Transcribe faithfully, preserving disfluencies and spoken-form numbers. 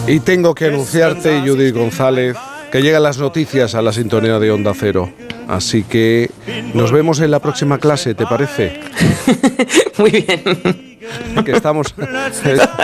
Y tengo que anunciarte, Judith González, que llegan las noticias a la sintonía de Onda Cero. Así que nos vemos en la próxima clase, ¿te parece? Muy bien. Que estamos...